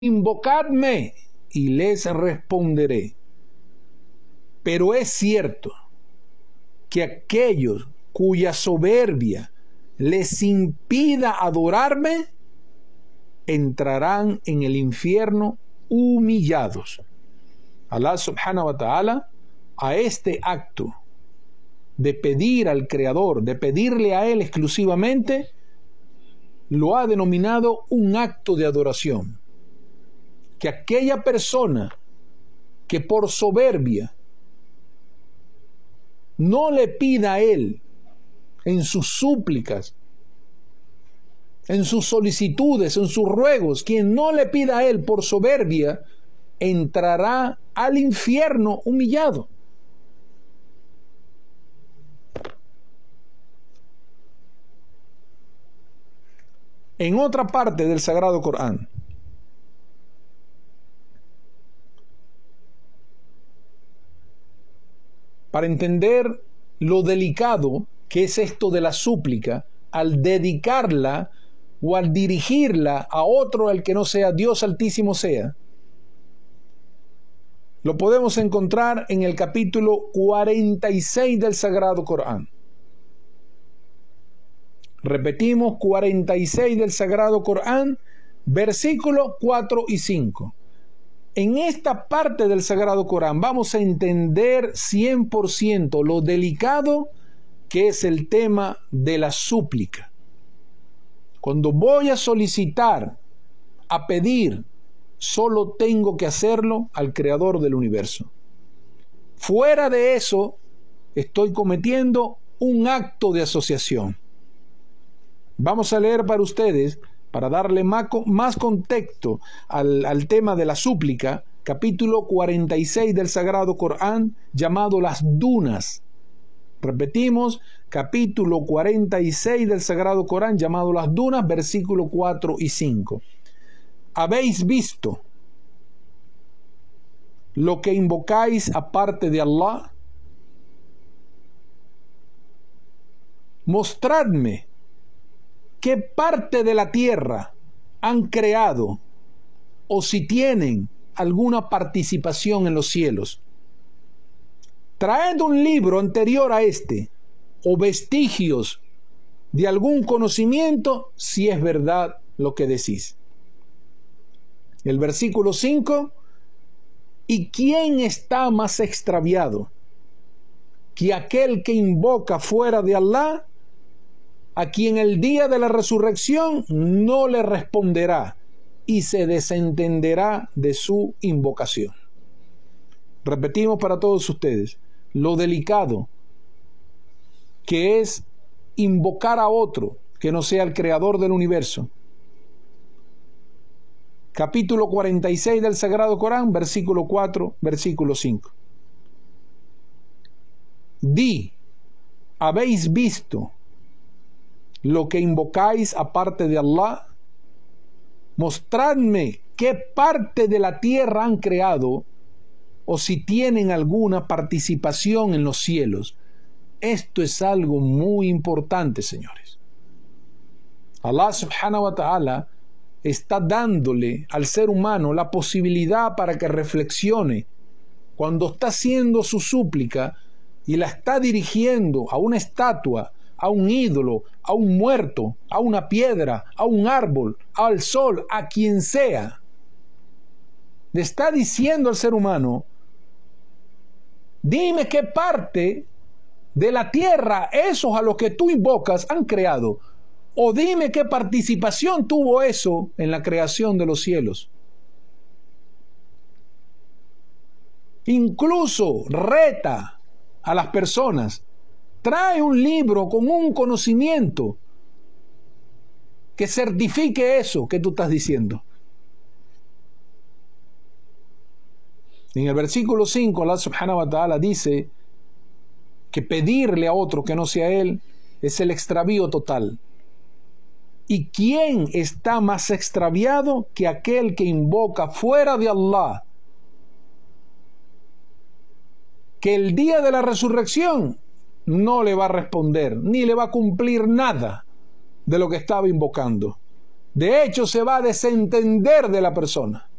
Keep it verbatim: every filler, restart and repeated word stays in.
invocadme y les responderé. Pero es cierto que aquellos cuya soberbia les impida adorarme, entrarán en el infierno humillados. Allah subhanahu wa ta'ala a este acto de pedir al Creador, de pedirle a Él exclusivamente, lo ha denominado un acto de adoración. Que aquella persona que por soberbia no le pida a Él en sus súplicas, en sus solicitudes, en sus ruegos, quien no le pida a Él por soberbia, entrará al infierno humillado. En otra parte del Sagrado Corán, para entender lo delicado que es esto de la súplica, al dedicarla o al dirigirla a otro al que no sea Dios Altísimo sea, lo podemos encontrar en el capítulo cuarenta y seis del Sagrado Corán. Repetimos, cuarenta y seis del Sagrado Corán, versículos cuatro y cinco. En esta parte del Sagrado Corán vamos a entender cien por ciento lo delicado que es el tema de la súplica. Cuando voy a solicitar, a pedir, solo tengo que hacerlo al Creador del universo. Fuera de eso, estoy cometiendo un acto de asociación. Vamos a leer para ustedes, para darle más, más contexto al, al tema de la súplica, capítulo cuarenta y seis del Sagrado Corán, llamado las dunas. Repetimos, capítulo cuarenta y seis del Sagrado Corán, llamado las dunas, versículos cuatro y cinco. ¿Habéis visto lo que invocáis aparte de Allah? Mostradme qué parte de la tierra han creado o si tienen alguna participación en los cielos. Traed un libro anterior a este o vestigios de algún conocimiento si es verdad lo que decís. El versículo cinco. ¿Y quién está más extraviado que aquel que invoca fuera de Allah, a quien el día de la resurrección no le responderá y se desentenderá de su invocación? Repetimos para todos ustedes lo delicado que es invocar a otro que no sea el Creador del universo. Capítulo cuarenta y seis del Sagrado Corán, versículo cuatro, versículo cinco. Di, ¿habéis visto lo que invocáis aparte de Allah? Mostradme qué parte de la tierra han creado o si tienen alguna participación en los cielos. Esto es algo muy importante, señores. Allah subhanahu wa ta'ala está dándole al ser humano la posibilidad para que reflexione cuando está haciendo su súplica y la está dirigiendo a una estatua, a un ídolo, a un muerto, a una piedra, a un árbol, al sol, a quien sea. Le está diciendo al ser humano: dime qué parte de la tierra esos a los que tú invocas han creado, o dime qué participación tuvo eso en la creación de los cielos. Incluso reta a las personas: trae un libro con un conocimiento que certifique eso que tú estás diciendo. En el versículo cinco, Allah subhanahu wa ta'ala dice que pedirle a otro que no sea Él es el extravío total. ¿Y quién está más extraviado que aquel que invoca fuera de Allah, que el día de la resurrección no le va a responder, ni le va a cumplir nada de lo que estaba invocando? De hecho, se va a desentender de la persona.